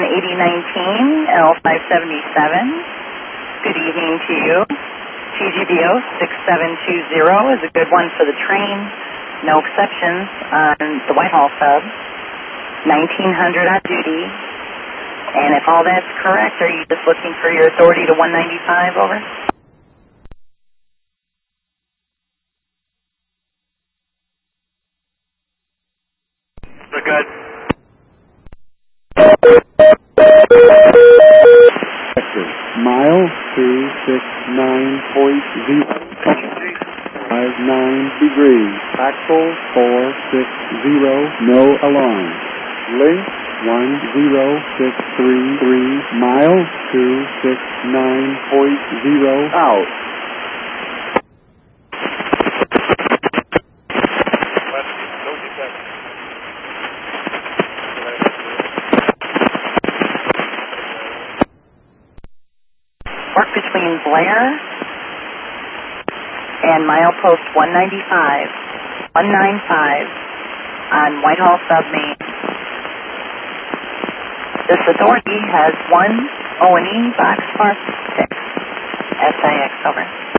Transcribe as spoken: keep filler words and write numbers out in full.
eighty nineteen, L five seventy-seven. Good evening to you. T G B O six seven two zero is a good one for the train. No exceptions on the Whitehall sub. nineteen hundred on duty. And if all that's correct, are you just looking for your authority to one ninety-five, over? We're good. Mile two six nine point zero. Five nine degrees. Axle four six zero. No alarm. Link one zero six three three. Mile two six nine point zero. Out. Work between Blair and milepost one ninety-five, one ninety-five on Whitehall sub main. This authority has one O and E box part six. S I X, over.